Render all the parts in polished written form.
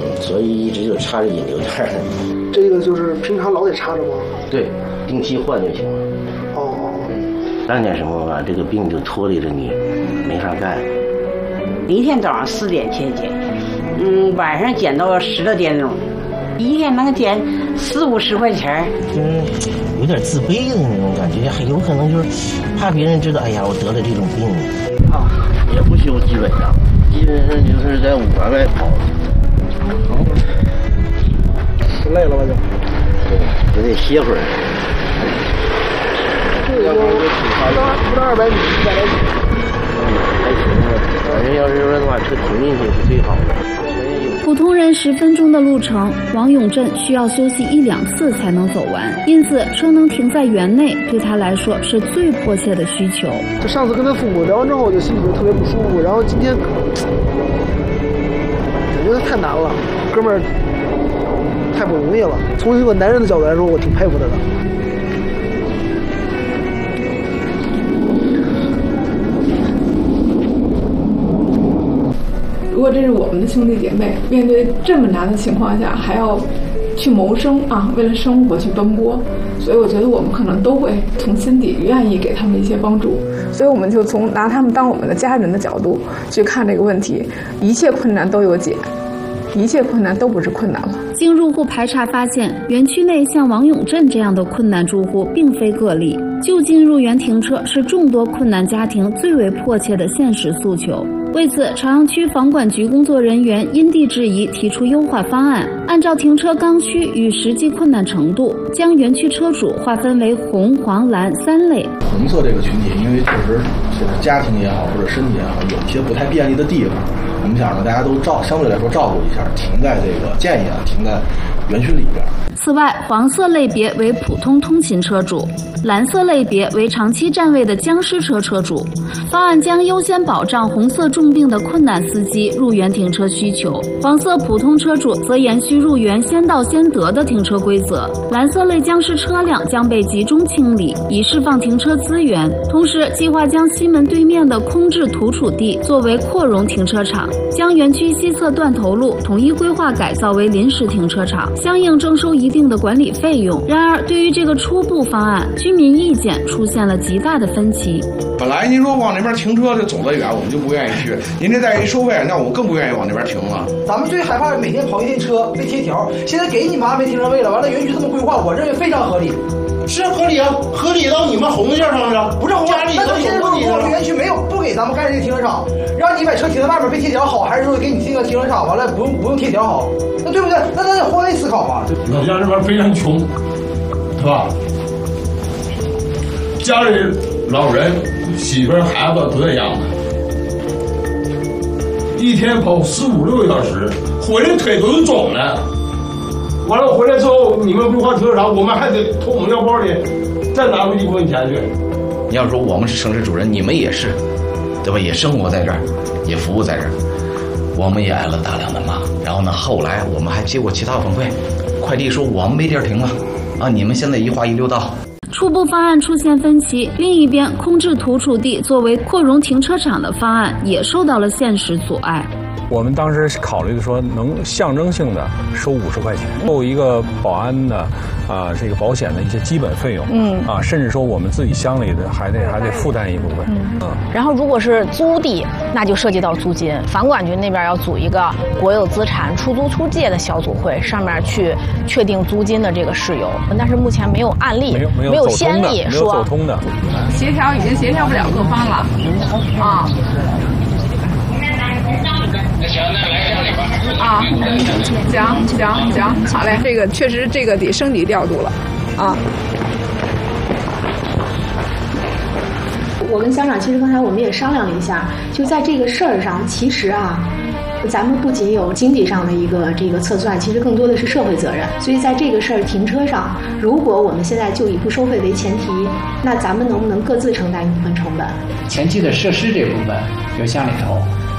所以一直就插着引流带。 这个就是平常老得插着吗？ 对，定期换就行了。干点什么吧，这个病就拖累着你，没法干。 一天早上4点去捡，晚上捡到10多点钟，一天能捡40-50块钱。 有点自卑的那种感觉，还有可能就是怕别人知道，哎呀，我得了这种病。也不修基本上就是在5环外跑。 累了吧就？ 对，也得歇会儿。 这个不到200米100来米。 还行，反正要是说把车停进去是最好的。 普通人10分钟的路程，王永振需要休息1-2次才能走完，因此车能停在园内对他来说是最迫切的需求。 就上次跟他父母聊完之后，我就心里就特别不舒服。然后今天，我觉得太难了，哥们儿太不容易了。从一个男人的角度来说，我挺佩服他的。 如果这是我们的兄弟姐妹，面对这么难的情况下，还要去谋生啊，为了生活去奔波，所以我觉得我们可能都会从心底愿意给他们一些帮助。所以我们就从拿他们当我们的家人的角度去看这个问题，一切困难都有解，一切困难都不是困难了。 经入户排查发现，园区内像王永振这样的困难住户并非个例，就近入园停车是众多困难家庭最为迫切的现实诉求。为此，朝阳区房管局工作人员因地制宜提出优化方案，按照停车刚需与实际困难程度，将园区车主划分为红、黄、蓝3类。 红色这个群体，因为确实就是家庭也好，或者身体也好，有一些不太便利的地方，我们想让大家都相对来说照顾一下，停在这个建议停在园区里边。 此外，黄色类别为普通通勤车主，蓝色类别为长期占位的僵尸车车主。方案将优先保障红色重病的困难司机入园停车需求，黄色普通车主则延续入园先到先得的停车规则。蓝色类僵尸车辆将被集中清理，以释放停车资源。同时，计划将西门对面的空置土储地作为扩容停车场，将园区西侧断头路统一规划改造为临时停车场，相应征收一定的管理费用。然而，对于这个初步方案，居民意见出现了极大的分歧。 本来您说往那边停车就走得远，我们就不愿意去。您这再一收费，那我更不愿意往那边停了。 咱们最害怕每天跑一天车被贴条，现在给你们安排停车位了，完了园区这么规划，我认为非常合理。 是合理啊，合理到你们红线上了， 不是红线。那咱现在如果我们园区没有不给咱们盖这个停车场，让你把车停在外面被贴条好，还是说给你这个停车场完了不用贴条好？那对不对？那咱得换位思考嘛。 老家这边非常穷，是吧？家里老人、媳妇儿、孩子都在养着，一天跑15、16个小时，回来腿都是肿的。完了回来之后，你们规划停车场，我们还得从我们腰包里再拿出一部分钱去。 你要说我们是城市主人，你们也是，对吧？也生活在这儿，也服务在这儿，我们也挨了大量的骂。然后呢，后来我们还接过其他反馈，快递说我们没地儿停了，啊，你们现在一划一溜道。 初步方案出现分歧，另一边空置土储地作为扩容停车场的方案也受到了现实阻碍。 我们当时考虑的说，能象征性的收50块钱，作为一个保安的这个保险的一些基本费用，甚至说我们自己乡里的还得负担一部分。 然后如果是租地，那就涉及到租金，房管局那边要组一个国有资产出租出借的小组会，上面去确定租金的这个事由。但是目前没有案例，没有先例说走通的， 协调已经协调不了各方了啊。啊，讲，好嘞，这个确实这个得升级调度了，啊。 我跟乡长其实刚才我们也商量了一下，就在这个事儿上，其实咱们不仅有经济上的一个这个测算，其实更多的是社会责任。所以在这个事儿停车上，如果我们现在就以不收费为前提，那咱们能不能各自承担一部分成本？ 前期的设施这部分就像里头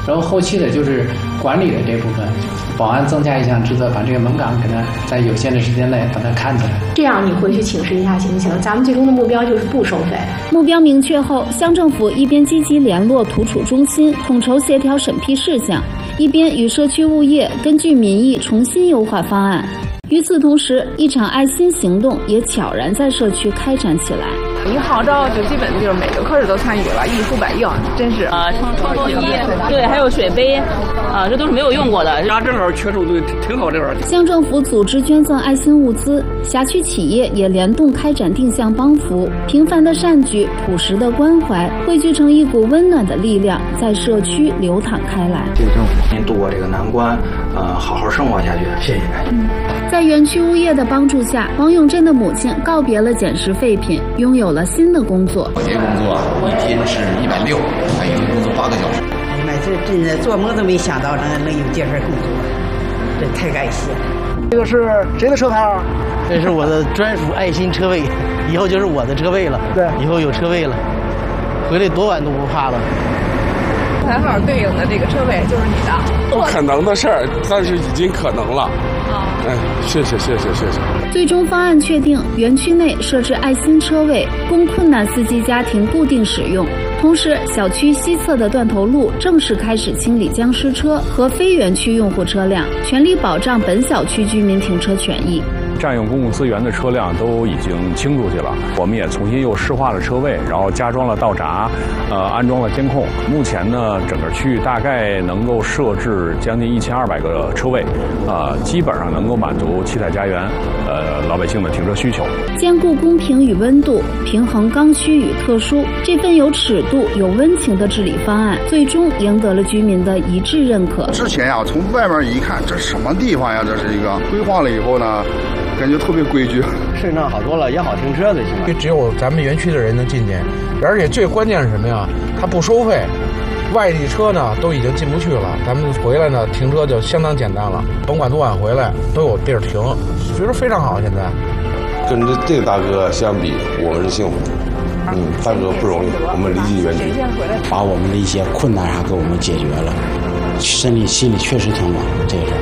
然后后期的就是管理的这部分，保安增加一项职责，把这个门岗给它在有限的时间内把它看起来。 这样你回去请示一下行不行？咱们最终的目标就是不收费。 目标明确后，乡政府一边积极联络土储中心，统筹协调审批事项，一边与社区物业根据民意重新优化方案。与此同时，一场爱心行动也悄然在社区开展起来。 一个号召就基本就是每个科室都参与了，一呼百应，真是冲锋衣，对，还有水杯，这都是没有用过的，然后正好缺处对，挺好这块。 乡政府组织捐赠爱心物资，辖区企业也联动开展定向帮扶，平凡的善举、朴实的关怀，汇聚成一股温暖的力量，在社区流淌开来。 这个政府先度过这个难关，好好生活下去，谢谢。 在园区物业的帮助下，王永珍的母亲告别了捡拾废品，拥有了新的工作。 我这工作一天是160，还有工作8个小时。 哎呀妈，这真的做梦都没想到能有这份工作，这太感谢了。 这个是谁的车牌？ 这是我的专属爱心车位，以后就是我的车位了。对，以后有车位了，回来多晚都不怕了。 牌号对应的这个车位就是你的。 不可能的事儿，但是已经可能了。哎，谢谢。 最终方案确定，园区内设置爱心车位，供困难司机家庭固定使用。同时，小区西侧的断头路正式开始清理僵尸车和非园区用户车辆，全力保障本小区居民停车权益。 占用公共资源的车辆都已经清出去了，我们也重新又施化了车位，然后加装了道闸，安装了监控。目前呢，整个区域大概能够设置将近1200个车位，基本上能够满足七彩家园老百姓的停车需求。 兼顾公平与温度，平衡刚需与特殊，这份有尺度、有温情的治理方案，最终赢得了居民的一致认可。 之前呀，从外面一看，这什么地方呀？这是一个规划了以后呢，感觉特别规矩， 顺畅好多了，也好停车的，行。 只有咱们园区的人能进去，而且最关键是什么呀？它不收费，外地车呢都已经进不去了，咱们回来呢停车就相当简单了，甭管多晚回来都有地儿停，觉得非常好。现在跟这个大哥相比，我们是幸福的。大哥不容易，我们离弃园区， 把我们的一些困难给我们解决了，心里确实挺暖的这个事儿。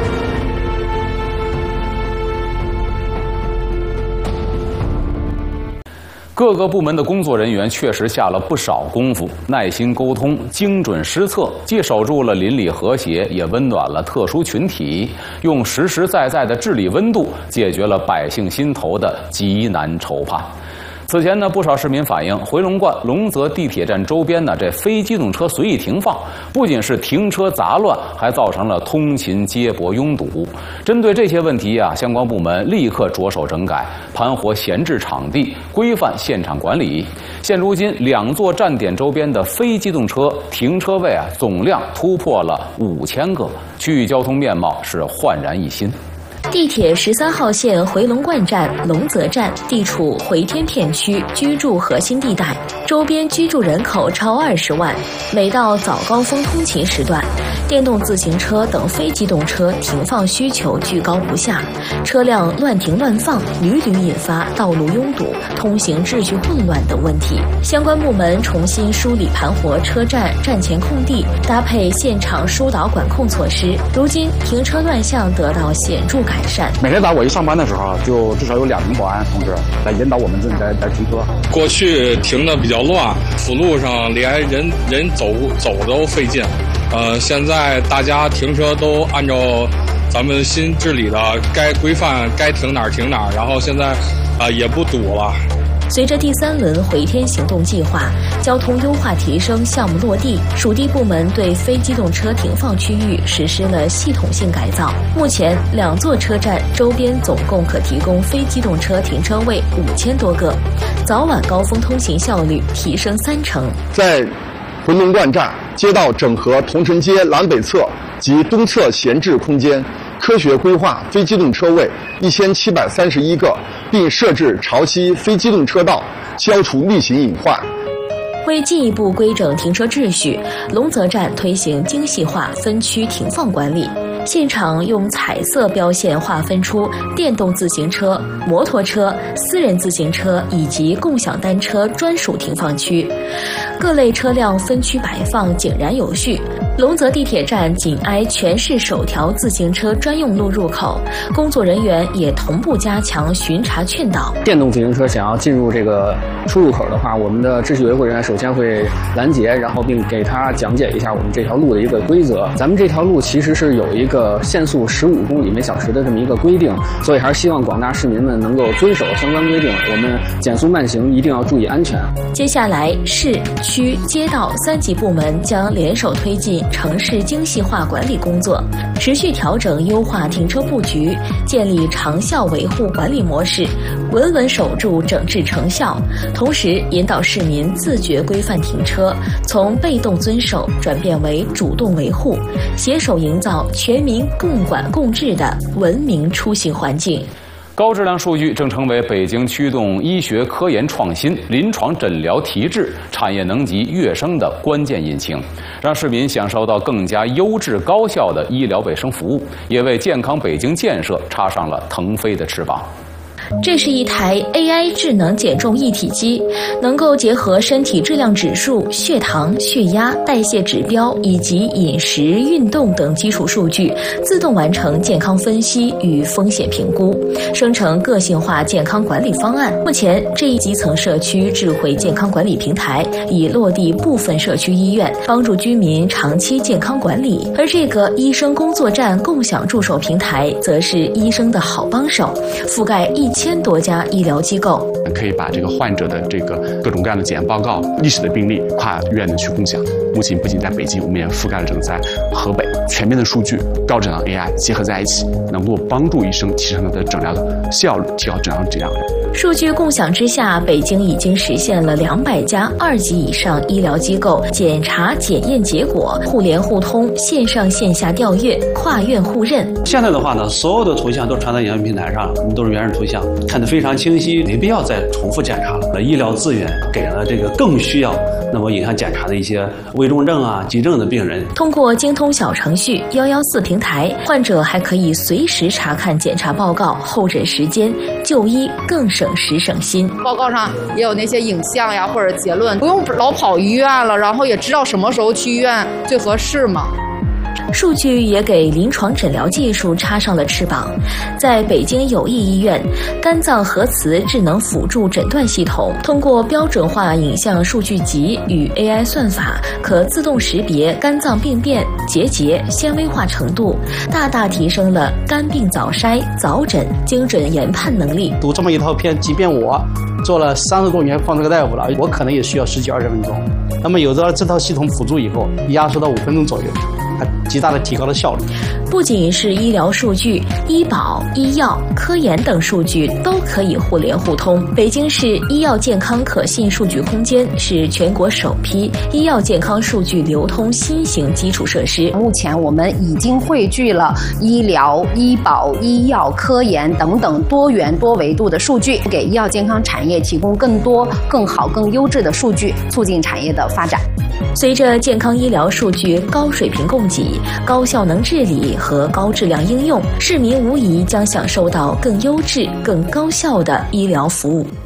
各个部门的工作人员确实下了不少功夫，耐心沟通，精准施策，既守住了邻里和谐，也温暖了特殊群体，用实实在在的治理温度，解决了百姓心头的急难愁盼。此前呢，不少市民反映，回龙观龙泽地铁站周边呢，这非机动车随意停放，不仅是停车杂乱，还造成了通勤接驳拥堵。针对这些问题啊，相关部门立刻着手整改，盘活闲置场地，规范现场管理。现如今，2座站点周边的非机动车停车位啊，总量突破了5000个，区域交通面貌是焕然一新。 地铁13号线回龙观站、龙泽站地处回天片区居住核心地带，周边居住人口超20万。每到早高峰通勤时段，电动自行车等非机动车停放需求居高不下，车辆乱停乱放，屡屡引发道路拥堵、通行秩序混乱等问题。相关部门重新梳理盘活车站站前空地，搭配现场疏导管控措施，如今停车乱象得到显著改善。 每天早上我一上班的时候，就至少有2名保安同志来引导我们这里来停车。 过去停的比较乱，辅路上连人走都费劲。现在大家停车都按照咱们新治理的该规范该停哪儿停哪儿，然后现在也不堵了。 随着第3轮回天行动计划交通优化提升项目落地，属地部门对非机动车停放区域实施了系统性改造。目前2座车站周边总共可提供非机动车停车位5000多个，早晚高峰通行效率提升30%。 在回龙观站街道整合桐城街南北侧及东侧闲置空间，科学规划非机动车位1731个，并设置潮汐非机动车道，消除逆行隐患。 为进一步规整停车秩序，龙泽站推行精细化分区停放管理，现场用彩色标线划分出电动自行车、摩托车、私人自行车以及共享单车专属停放区。 各类车辆分区摆放井然有序。龙泽地铁站紧挨全市首条自行车专用路入口，工作人员也同步加强巡查劝导。 电动自行车想要进入这个出入口的话，我们的秩序维护人员首先会拦截，然后并给他讲解一下我们这条路的一个规则。咱们这条路其实是有一个限速15公里每小时的这么一个规定，所以还是希望广大市民们能够遵守相关规定。我们减速慢行一定要注意安全。 接下来，市区街道3级部门将联手推进城市精细化管理工作，持续调整优化停车布局，建立长效维护管理模式，稳稳守住整治成效。同时，引导市民自觉规范停车，从被动遵守转变为主动维护，携手营造全民共管共治的文明出行环境。 高质量数据正成为北京驱动医学科研创新、临床诊疗提质、产业能级跃升的关键引擎，让市民享受到更加优质高效的医疗卫生服务，也为健康北京建设插上了腾飞的翅膀。 这是一台 AI 智能减重一体机，能够结合身体质量指数、血糖、血压、代谢指标以及饮食、运动等基础数据，自动完成健康分析与风险评估，生成个性化健康管理方案。目前，这一基层社区智慧健康管理平台已落地部分社区医院，帮助居民长期健康管理。而这个医生工作站共享助手平台，则是医生的好帮手，覆盖1000多家医疗机构， 可以把这个患者的这个各种各样的检验报告、历史的病例跨院的去共享。目前不仅在北京，我们也覆盖了整个在河北，全面的数据、高质量 AI 结合在一起，能够帮助医生提升他的诊疗的效率，提高诊疗质量。 数据共享之下，北京已经实现了200家2级以上医疗机构检查检验结果互联互通、线上线下调阅、跨院互认。 现在的话呢，所有的图像都传到影像平台上了，我们都是原始图像，看得非常清晰，没必要再重复检查了。医疗资源给了这个更需要那么影像检查的一些危重症啊、急症的病人。 通过精通小程序114平台，患者还可以随时查看检查报告、候诊时间，就医更省时省心。 报告上也有那些影像呀或者结论，不用老跑医院了，然后也知道什么时候去医院最合适嘛。 数据也给临床诊疗技术插上了翅膀。在北京友谊医院，肝脏核磁智能辅助诊断系统通过标准化影像数据集与 AI 算法，可自动识别肝脏病变、结节、纤维化程度，大大提升了肝病早筛、早诊、精准研判能力。 读这么一套片，即便我做了30多年放这个大夫了，我可能也需要10几20分钟。那么有了这套系统辅助以后，压缩到5分钟左右，它极大的提高了效率。 不仅是医疗数据，医保、医药、科研等数据都可以互联互通。北京市医药健康可信数据空间是全国首批医药健康数据流通新型基础设施。 目前我们已经汇聚了医疗、医保、医药、科研等等多元多维度的数据，给医药健康产业提供更多、更好、更优质的数据，促进产业的发展。 随着健康医疗数据高水平供给、高效能治理和高质量应用，市民无疑将享受到更优质、更高效的医疗服务。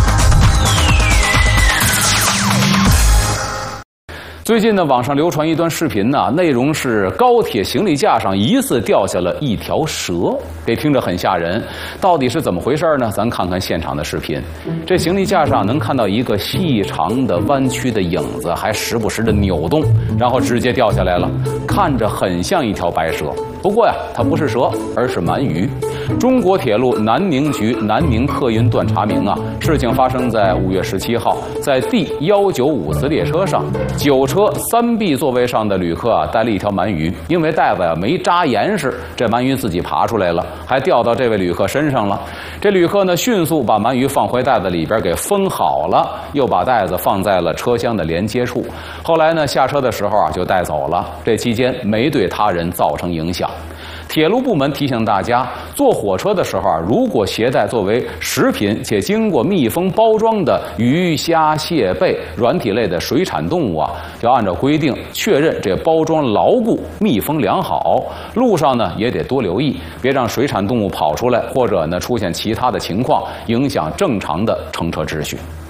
最近呢，网上流传一段视频呢，内容是高铁行李架上疑似掉下了一条蛇，这听着很吓人。到底是怎么回事呢？咱看看现场的视频。这行李架上能看到一个细长的弯曲的影子，还时不时的扭动，然后直接掉下来了，看着很像一条白蛇。不过呀，它不是蛇，而是鳗鱼。中国铁路南宁局南宁客运段查明啊，事情发生在5月17号，在 D195次列车上，9车3B 座位上的旅客啊带了一条鳗鱼，因为袋子呀没扎严实，这鳗鱼自己爬出来了，还掉到这位旅客身上了。这旅客呢迅速把鳗鱼放回袋子里边给封好了，又把袋子放在了车厢的连接处。后来呢下车的时候啊就带走了，这期间没对他人造成影响。铁路部门提醒大家，坐火车的时候啊，如果携带作为食品且经过密封包装的鱼、虾、蟹、贝、软体类的水产动物啊，要按照规定确认这包装牢固、密封良好。路上呢也得多留意，别让水产动物跑出来，或者呢出现其他的情况，影响正常的乘车秩序。